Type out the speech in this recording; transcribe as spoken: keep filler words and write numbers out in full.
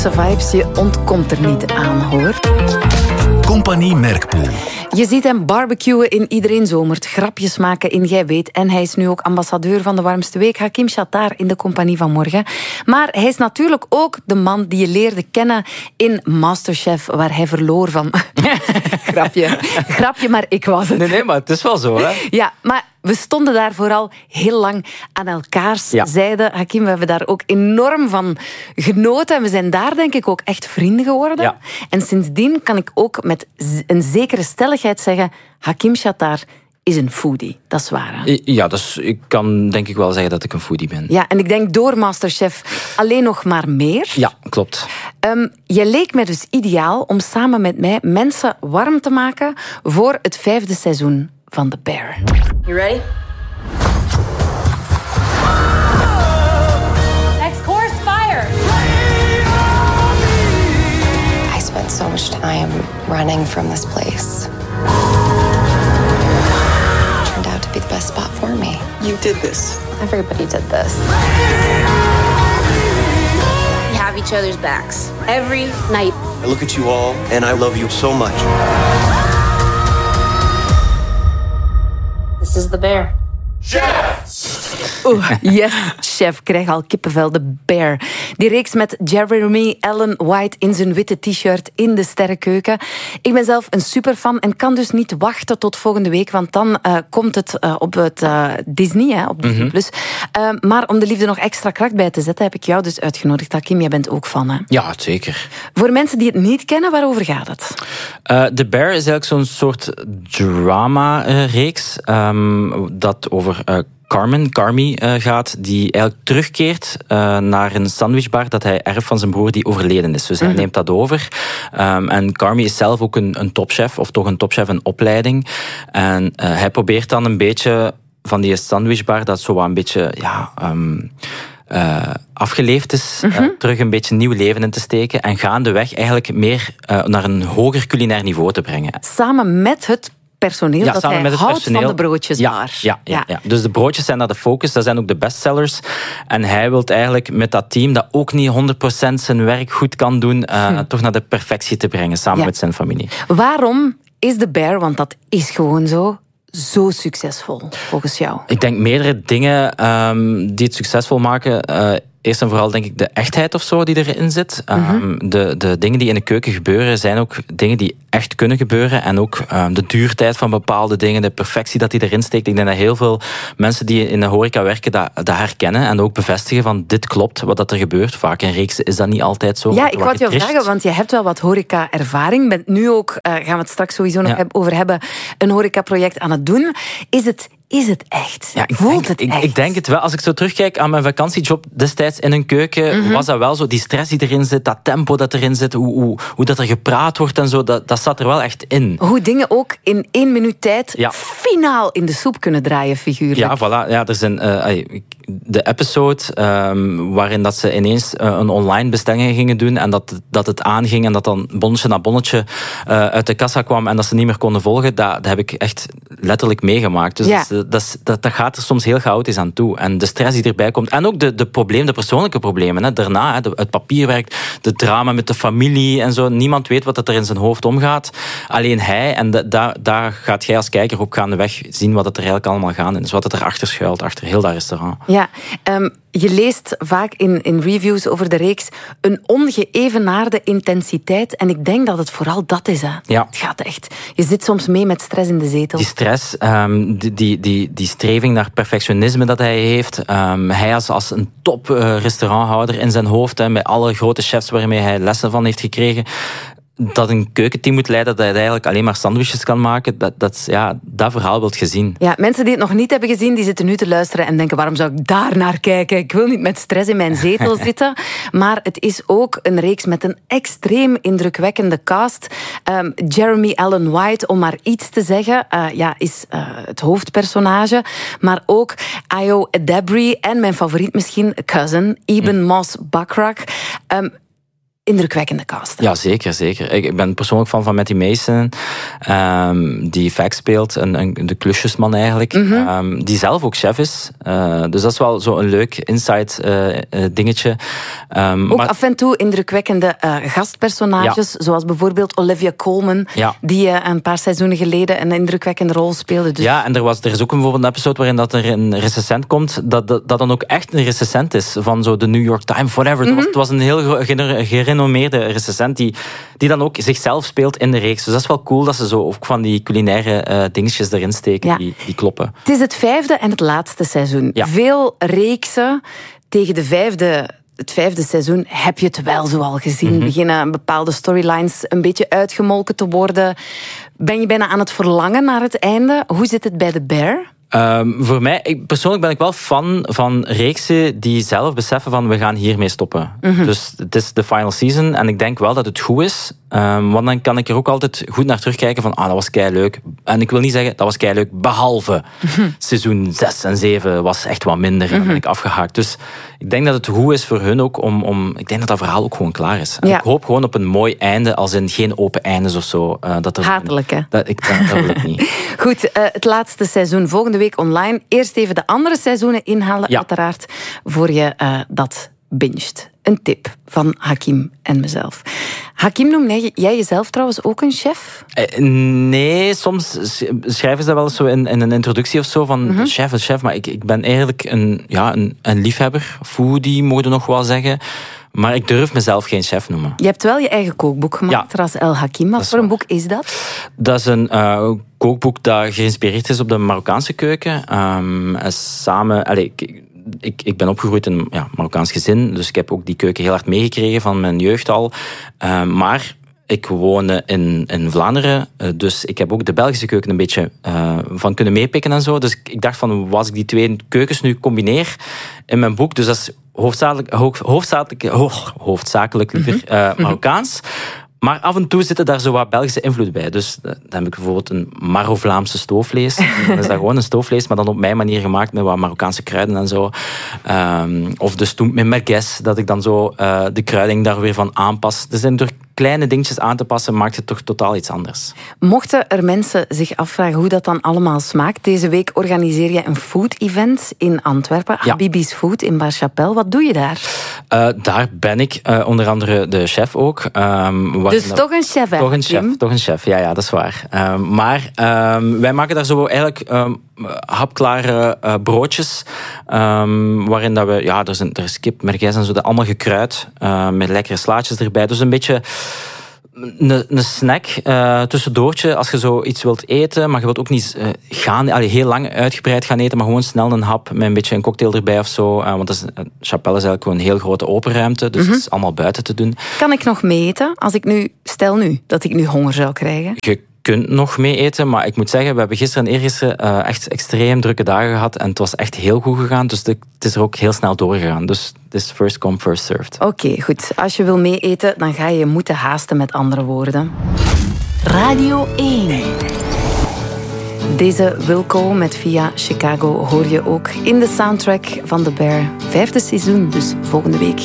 zomerse vibes. Je ontkomt er niet aan, hoor. Compagnie Merkpoel. Je ziet hem barbecuen in Iedereen Zomert, grapjes maken in Jij Weet. En hij is nu ook ambassadeur van de warmste week, Hakim Shatar, in de Compagnie van Morgen. Maar hij is natuurlijk ook de man die je leerde kennen in Masterchef, waar hij verloor van... Grapje. Grapje, maar ik was het. Nee, nee, maar het is wel zo, hè? Ja, maar we stonden daar vooral heel lang aan elkaars ja. zijde. Hakim, we hebben daar ook enorm van genoten. En we zijn daar denk ik ook echt vrienden geworden. Ja. En sindsdien kan ik ook met een zekere stelligheid zeggen... Hakim Shatar is een foodie. Dat is waar, hè? Ja, dus ik kan denk ik wel zeggen dat ik een foodie ben. Ja, en ik denk door Masterchef alleen nog maar meer. Ja, klopt. Um, je leek mij dus ideaal om samen met mij mensen warm te maken voor het vijfde seizoen van The Bear. You ready? Next course, fire! I spent so much time running from this place. It turned out to be the best spot for me. You did this. Everybody did this. We have each other's backs every night. I look at you all and I love you so much. This is The Bear. Oeh, yes, chef. Ik krijg al kippenvel. The Bear. Die reeks met Jeremy Allen White in zijn witte t-shirt in de sterrenkeuken. Ik ben zelf een superfan en kan dus niet wachten tot volgende week, want dan uh, komt het uh, op het uh, Disney, hè, op Disney+. Mm-hmm. Uh, maar om de liefde nog extra kracht bij te zetten, heb ik jou dus uitgenodigd. Hakim, jij bent ook fan, hè? Ja, zeker. Voor mensen die het niet kennen, waarover gaat het? Uh, The Bear is eigenlijk zo'n soort drama-reeks um, dat over... Uh, Carmen, Carmi, uh, gaat, die eigenlijk terugkeert uh, naar een sandwichbar dat hij erft van zijn broer die overleden is. Dus hij mm-hmm. neemt dat over. Um, en Carmi is zelf ook een, een topchef, of toch een topchef in opleiding. En uh, hij probeert dan een beetje van die sandwichbar, dat zo een beetje... ja. Um, Uh, afgeleefd is, mm-hmm. uh, terug een beetje nieuw leven in te steken en gaandeweg eigenlijk meer uh, naar een hoger culinair niveau te brengen. Samen met het personeel ja, dat samen hij met het houdt personeel. van de broodjesbar. Ja, ja, ja, ja. Dus de broodjes zijn daar de focus, dat zijn ook de bestsellers. En hij wil eigenlijk met dat team, dat ook niet honderd procent zijn werk goed kan doen, uh, hm. toch naar de perfectie te brengen, samen ja. met zijn familie. Waarom is The Bear, want dat is gewoon zo, zo succesvol, volgens jou? Ik denk meerdere dingen um, die het succesvol maken. Uh, Eerst en vooral denk ik de echtheid of zo die erin zit. Mm-hmm. Um, de, de dingen die in de keuken gebeuren zijn ook dingen die echt kunnen gebeuren. En ook um, de duurtijd van bepaalde dingen, de perfectie dat die erin steekt. Ik denk dat heel veel mensen die in de horeca werken dat, dat herkennen en ook bevestigen van dit klopt wat dat er gebeurt. Vaak in reeksen is dat niet altijd zo. Ja, ik wou je vragen, want je hebt wel wat horeca-ervaring. Bent nu ook, uh, gaan we het straks sowieso nog ja. over hebben, een horeca-project aan het doen. Is het Is het echt? Ja, ik Voelt denk, het ik, echt? Ik denk het wel. Als ik zo terugkijk aan mijn vakantiejob destijds in een keuken, mm-hmm. was dat wel zo. Die stress die erin zit, dat tempo dat erin zit, hoe, hoe, hoe dat er gepraat wordt en zo, dat, dat zat er wel echt in. Hoe dingen ook in één minuut tijd ja. finaal in de soep kunnen draaien, figuurlijk. Ja, voilà. Ja, er zijn... Uh, de episode um, waarin dat ze ineens uh, een online bestelling gingen doen en dat, dat het aanging en dat dan bonnetje na bonnetje uh, uit de kassa kwam en dat ze niet meer konden volgen, dat, dat heb ik echt letterlijk meegemaakt. Dus ja. dat, dat, dat, dat gaat er soms heel chaotisch aan toe. En de stress die erbij komt. En ook de, de problemen, de persoonlijke problemen. Hè. Daarna, hè, de, het papierwerk, de drama met de familie en zo. Niemand weet wat er in zijn hoofd omgaat. Alleen hij. En de, daar, daar gaat jij als kijker ook gaandeweg zien wat er eigenlijk allemaal gaande is. Wat er achter schuilt, achter heel dat restaurant. Ja, um, je leest vaak in, in reviews over de reeks een ongeëvenaarde intensiteit. En ik denk dat het vooral dat is. Hè. Ja. Het gaat echt. Je zit soms mee met stress in de zetel. Die stress, um, die, die, die, die streving naar perfectionisme dat hij heeft. Um, hij als, als een top uh, restauranthouder in zijn hoofd, hè, met alle grote chefs waarmee hij lessen van heeft gekregen. Dat een keukenteam moet leiden dat hij eigenlijk alleen maar sandwiches kan maken, dat, dat, ja, dat verhaal wilt je zien. Ja, mensen die het nog niet hebben gezien, die zitten nu te luisteren en denken, waarom zou ik daar naar kijken? Ik wil niet met stress in mijn zetel zitten. Maar het is ook een reeks met een extreem indrukwekkende cast. Um, Jeremy Allen White, om maar iets te zeggen, uh, ja, is uh, het hoofdpersonage. Maar ook Ayo Edebiri en mijn favoriet misschien, cousin, Eben Moss Backrack. Um, indrukwekkende cast. Ja, zeker, zeker. Ik, ik ben persoonlijk fan van Matty Mason, um, die Vac speelt, een, een, de klusjesman eigenlijk, mm-hmm. um, die zelf ook chef is. Uh, dus dat is wel zo een leuk inside uh, uh, dingetje. Um, ook maar... af en toe indrukwekkende uh, gastpersonages, ja. zoals bijvoorbeeld Olivia Colman, ja. die uh, een paar seizoenen geleden een indrukwekkende rol speelde. Dus... Ja, en er, was, er is ook een, bijvoorbeeld een episode waarin dat er een recensent komt, dat, dat, dat dan ook echt een recensent is van zo de New York Times, whatever. Mm-hmm. Het, was, het was een heel gerenommeerde recensent die, die dan ook zichzelf speelt in de reeks. Dus dat is wel cool dat ze zo ook van die culinaire uh, dingetjes erin steken, ja. die, die kloppen. Het is het vijfde en het laatste seizoen. Ja. Veel reeksen tegen de vijfde... Het vijfde seizoen heb je het wel zo al gezien. Mm-hmm. Beginnen bepaalde storylines een beetje uitgemolken te worden. Ben je bijna aan het verlangen naar het einde? Hoe zit het bij The Bear? Um, voor mij, ik, persoonlijk ben ik wel fan van reeksen die zelf beseffen van we gaan hiermee stoppen. Mm-hmm. Dus het is de final season en ik denk wel dat het goed is. Um, want dan kan ik er ook altijd goed naar terugkijken van ah, dat was keileuk. En ik wil niet zeggen, dat was keileuk, behalve mm-hmm. seizoen zes en zeven was echt wat minder en mm-hmm. dan ben ik afgehaakt. Dus ik denk dat het goed is voor hun ook om... om ik denk dat dat verhaal ook gewoon klaar is. En ja. ik hoop gewoon op een mooi einde, als in geen open eindes of zo. Uh, dat er Hatelijk, hè? Dat, ik, dat, dat wil ik niet. Goed, uh, het laatste seizoen volgende week online. Eerst even de andere seizoenen inhalen, ja. uiteraard, voor je uh, dat binget. Een tip van Hakim en mezelf. Hakim, noem jij jezelf trouwens ook een chef? Eh, nee, soms schrijven ze dat wel eens zo in, in een introductie of zo van mm-hmm. chef, een chef. Maar ik, ik ben eigenlijk een, ja, een, een liefhebber. Foodie, mogen we nog wel zeggen. Maar ik durf mezelf geen chef noemen. Je hebt wel je eigen kookboek gemaakt, ja. Ras El Hakim. Wat voor een boek is dat? Dat is een uh, kookboek dat geïnspireerd is op de Marokkaanse keuken. Um, samen... Allez, ik, Ik, ik ben opgegroeid in een ja, Marokkaans gezin, dus ik heb ook die keuken heel hard meegekregen van mijn jeugd al. Uh, maar ik woon in, in Vlaanderen, uh, dus ik heb ook de Belgische keuken een beetje uh, van kunnen meepikken en zo. Dus ik, ik dacht van, als ik die twee keukens nu combineer in mijn boek, dus dat is hoofdzakelijk, hoofdzakelijk, hoofdzakelijk liever uh, Marokkaans. Maar af en toe zitten daar zo wat Belgische invloed bij. Dus dan heb ik bijvoorbeeld een Maro-Vlaamse stoofvlees. Dan is dat gewoon een stoofvlees, maar dan op mijn manier gemaakt met wat Marokkaanse kruiden en zo. Um, of de stoemp met merguez, dat ik dan zo uh, de kruiding daar weer van aanpas. Er zijn door kleine dingetjes aan te passen, maakt het toch totaal iets anders. Mochten er mensen zich afvragen hoe dat dan allemaal smaakt, deze week organiseer je een food-event in Antwerpen. Ja. Habibi's Food in Bar-Chapelle. Wat doe je daar? Uh, daar ben ik, uh, onder andere de chef ook. Um, dus toch een chef, hè? Toch een chef, toch een chef, ja, ja, dat is waar. Um, maar um, wij maken daar zo eigenlijk um, hapklare uh, broodjes, um, waarin dat we, ja, er is, een, er is kip, merguez en zo, dat allemaal gekruid, uh, met lekkere slaatjes erbij. Dus een beetje een, een snack, uh, tussendoortje, als je zo iets wilt eten, maar je wilt ook niet uh, gaan, allee, heel lang uitgebreid gaan eten, maar gewoon snel een hap met een beetje een cocktail erbij of zo. Uh, want dat is, uh, Chapelle is eigenlijk gewoon een heel grote open ruimte, dus mm-hmm. het is allemaal buiten te doen. Kan ik nog mee eten? Als ik nu, stel nu, dat ik nu honger zou krijgen? Je kunt nog mee eten, maar ik moet zeggen, we hebben gisteren en eergisteren uh, echt extreem drukke dagen gehad en het was echt heel goed gegaan, dus de, het is er ook heel snel doorgegaan. Dus het is first come, first served. Oké, okay, goed. Als je wil mee eten, dan ga je je moeten haasten, met andere woorden. Radio één. Deze Wilco met Via Chicago hoor je ook in de soundtrack van The Bear. Vijfde seizoen, dus volgende week